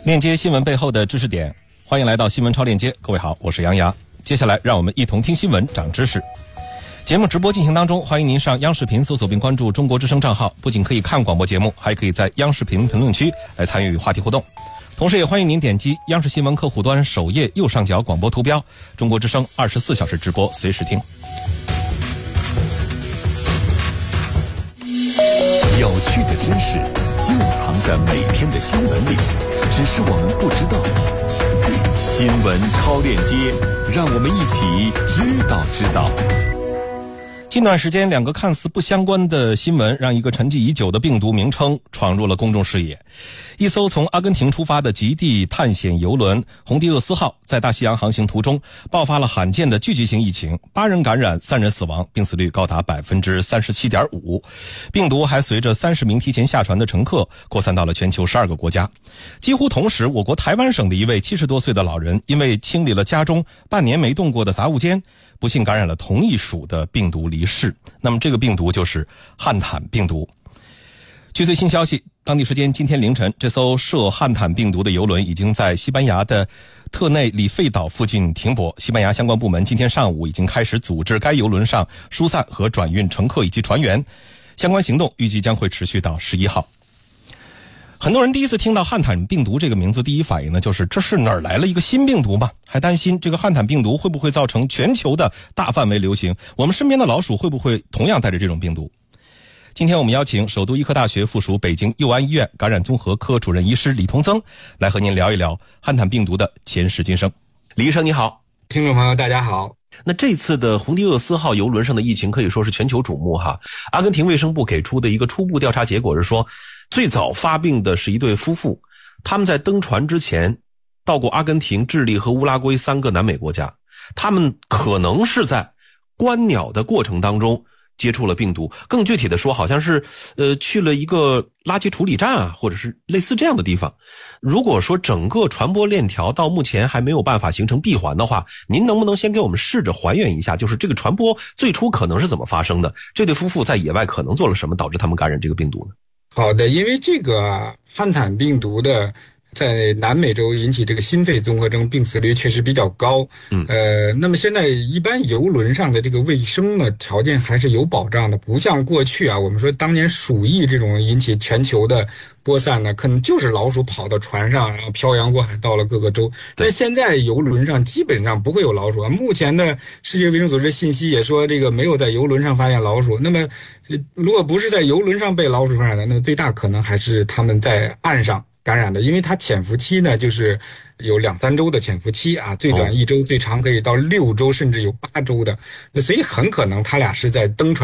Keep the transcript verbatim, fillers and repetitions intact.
链接新闻背后的知识点，欢迎来到新闻超链接。各位好，我是杨洋。接下来让我们一同听新闻长知识。节目直播进行当中，欢迎您上央视频搜索并关注中国之声账号，不仅可以看广播节目，还可以在央视频评论区来参与话题互动。同时也欢迎您点击央视新闻客户端首页右上角广播图标，中国之声二十四小时直播，随时听。 有趣的知识就藏在每天的新闻里，只是我们不知道。新闻超链接，让我们一起知道知道。 近段时间，两个看似不相关的新闻让一个沉寂已久的病毒名称闯入了公众视野。一艘从阿根廷出发的极地探险游轮红地厄斯号在大西洋航行途中爆发了罕见的聚集性疫情，八人感染，三人死亡，病死率高达 百分之三十七点五。 病毒还随着三十名提前下船的乘客扩散到了全球十二个国家。几乎同时，我国台湾省的一位七十多岁的老人因为清理了家中半年没动过的杂物间，不幸感染了同一属的病毒离世。那么这个病毒就是汉坦病毒。据最新消息，当地时间今天凌晨，这艘涉汉坦病毒的游轮已经在西班牙的特内里费岛附近停泊。西班牙相关部门今天上午已经开始组织该游轮上疏散和转运乘客以及船员，相关行动预计将会持续到十一号。很多人第一次听到汉坦病毒这个名字，第一反应呢就是这是哪儿来了一个新病毒吗？还担心这个汉坦病毒会不会造成全球的大范围流行，我们身边的老鼠会不会同样带着这种病毒。今天我们邀请首都医科大学附属北京佑安医院感染综合科主任医师李同增来和您聊一聊汉坦病毒的前世今生。李医生你好。 听众朋友大家好。 那这次的红地厄斯号游轮上的疫情可以说是全球瞩目哈。阿根廷卫生部给出的一个初步调查结果是说，最早发病的是一对夫妇，他们在登船之前到过阿根廷、智利和乌拉圭三个南美国家，他们可能是在观鸟的过程当中接触了病毒，更具体的说好像是呃去了一个垃圾处理站啊，或者是类似这样的地方。如果说整个传播链条到目前还没有办法形成闭环的话，您能不能先给我们试着还原一下，就是这个传播最初可能是怎么发生的，这对夫妇在野外可能做了什么导致他们感染这个病毒呢？ 好的，因为这个汉坦病毒的在南美洲引起这个心肺综合征病死率确实比较高，嗯，呃，那么现在一般游轮上的这个卫生呢条件还是有保障的，不像过去啊，我们说当年鼠疫这种引起全球的播散呢，可能就是老鼠跑到船上，然后漂洋过海到了各个州。但现在游轮上基本上不会有老鼠啊。目前的世界卫生组织信息也说，这个没有在游轮上发现老鼠。那么，如果不是在游轮上被老鼠传染的，那么最大可能还是他们在岸上感染的，因为它潜伏期呢就是有两三周的潜伏期啊，最短一周，最长可以到六周，甚至有八周的。那所以很可能他俩是在登船